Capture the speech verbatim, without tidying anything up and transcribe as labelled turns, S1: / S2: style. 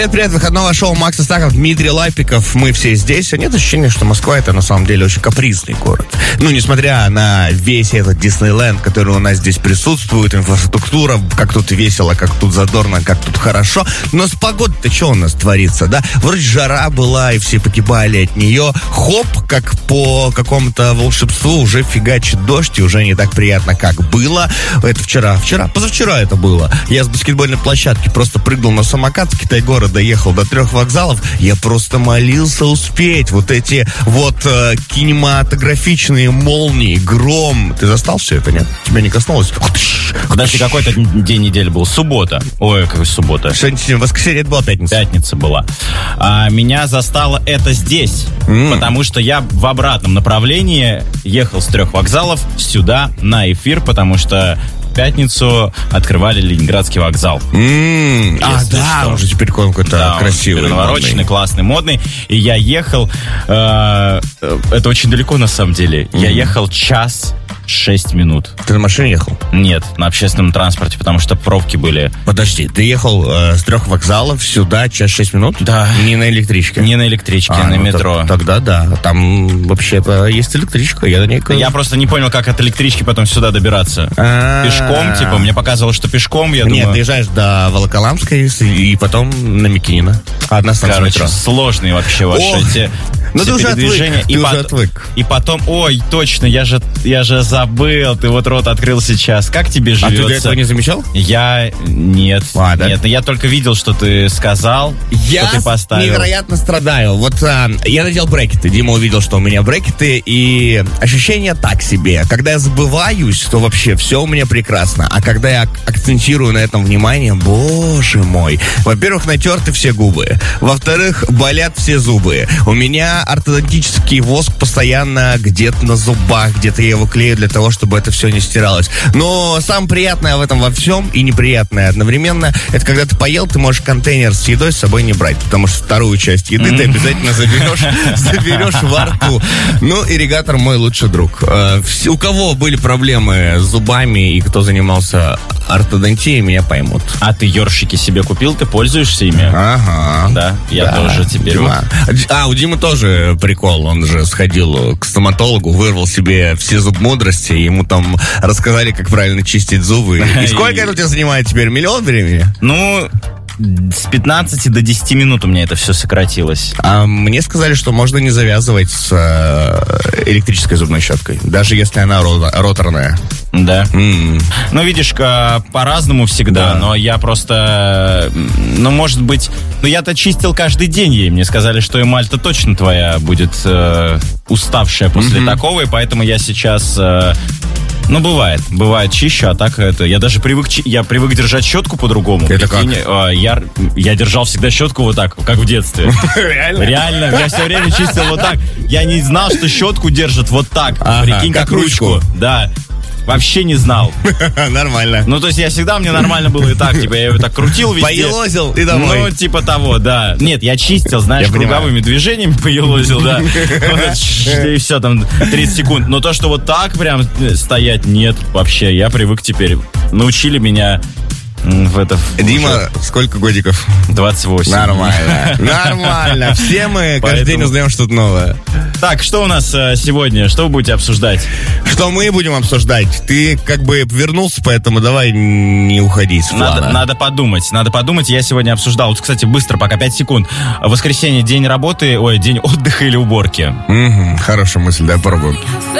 S1: Привет, привет, выходного шоу Макс Истаков, Дмитрий Лапиков. Мы все здесь. Нет ощущения, что Москва — это на самом деле очень капризный город. Ну, несмотря на весь этот Диснейленд, который у нас здесь присутствует, инфраструктура, как тут весело, как тут задорно, как тут хорошо. Но с погодой-то что у нас творится, да? Вроде жара была, и все погибали от нее. Хоп, как по какому-то волшебству уже фигачит дождь, и уже не так приятно, как было. Это вчера, вчера, позавчера это было. Я с баскетбольной площадки просто прыгнул на самокат в Китай-город, доехал до трех вокзалов, я просто молился успеть. Вот эти вот э, кинематографичные молнии, гром. Ты застал все это, нет? Тебя не коснулось?
S2: Подожди, какой-то день недели был? Суббота. Ой, какая суббота.
S1: Что-нибудь, воскресенье, это была пятница.
S2: Пятница была. А, меня застало это здесь, mm. потому что я в обратном направлении ехал с трех вокзалов сюда на эфир, потому что в пятницу открывали Ленинградский вокзал.
S1: Mm. А, да, что. Уже теперь какой-то да, красивый,
S2: навороченный,
S1: модный.
S2: Классный, модный. И я ехал, э, это очень далеко на самом деле, mm. я ехал час шесть минут.
S1: Ты на машине ехал?
S2: Нет, на общественном транспорте, потому что пробки были.
S1: Подожди, ты ехал э, с трех вокзалов сюда час шесть минут?
S2: Да.
S1: Не на электричке?
S2: Не на электричке, а, на ну, метро.
S1: Т- тогда да, там вообще-то есть электричка, я на ней...
S2: Я просто не понял, как от электрички потом сюда добираться. А-а-а. Пешком, типа, мне показалось, что пешком, я
S1: Нет,
S2: думаю...
S1: Нет, доезжаешь до Волоколамской и потом на Микинина. Одна станция
S2: Короче,
S1: метро.
S2: Сложные вообще ваши Ох. эти...
S1: Ну ты уже отвык,
S2: и
S1: ты
S2: пот...
S1: уже отвык.
S2: И потом, ой, точно, я же, я же забыл, ты вот рот открыл сейчас. Как тебе живется?
S1: А ты до этого не замечал?
S2: Я, нет,
S1: а, да?
S2: нет, я только видел, что ты сказал,
S1: я
S2: что ты поставил.
S1: Я невероятно страдаю. Вот а, я надел брекеты, Дима увидел, что у меня брекеты, и ощущение так себе. Когда я забываюсь, то вообще все у меня прекрасно. А когда я акцентирую на этом внимание, боже мой. Во-первых, натерты все губы. Во-вторых, болят все зубы. У меня ортодонтический воск постоянно где-то на зубах, где-то я его клею для того, чтобы это все не стиралось. Но самое приятное в этом во всем и неприятное одновременно, это когда ты поел, ты можешь контейнер с едой с собой не брать, потому что вторую часть еды ты обязательно заберешь, заберешь во рту. Ну, ирригатор мой лучший друг. У кого были проблемы с зубами и кто занимался ортодонтией, меня поймут.
S2: А ты ёршики себе купил? Ты пользуешься ими?
S1: Ага.
S2: Да, я
S1: да.
S2: тоже теперь.
S1: Дима. А, у Димы тоже прикол. Он же сходил к стоматологу, вырвал себе все зуб мудрости, ему там рассказали, как правильно чистить зубы. И сколько это у тебя занимает теперь? Миллион времени?
S2: Ну... С пятнадцати до десяти минут у меня это все сократилось.
S1: А мне сказали, что можно не завязывать с э, электрической зубной щеткой, даже если она роторная.
S2: Да. Mm. Ну, видишь, по-разному всегда, да. Но я просто, ну, может быть, ну, я-то чистил каждый день ей. Мне сказали, что эмаль-то точно твоя будет э, уставшая после mm-hmm. такого, и поэтому я сейчас... Э, Ну, бывает, бывает чище, а так это... Я даже привык, я привык держать щетку по-другому.
S1: Это как?
S2: Я, я держал всегда щетку вот так, как в детстве.
S1: Реально?
S2: Реально, я все время чистил вот так. Я не знал, что щетку держат вот так.
S1: Ага,
S2: прикинь, как, как ручку. ручку. Да. Вообще не знал.
S1: Нормально.
S2: Ну, то есть я всегда, мне нормально было и так, типа, я его так крутил везде.
S1: Поелозил и домой.
S2: Ну, типа того, да. Нет, я чистил, знаешь, я круговыми понимаю. движениями поелозил, да. И все, там, тридцать секунд. Но то, что вот так прям стоять, нет, вообще, я привык теперь. Научили меня... В это,
S1: Дима, уже... сколько годиков?
S2: двадцать восемь.
S1: Нормально. Нормально. Все мы каждый Поэтому... день узнаем что-то новое.
S2: Так, что у нас э, сегодня? Что вы будете обсуждать?
S1: Что мы будем обсуждать? Ты как бы вернулся, поэтому давай не уходи с плана.
S2: Надо, надо подумать. Надо подумать. Я сегодня обсуждал. Вот, кстати, быстро, пока пять секунд. Воскресенье, день работы, ой, день отдыха или уборки?
S1: Угу, хорошая мысль, давай попробуем.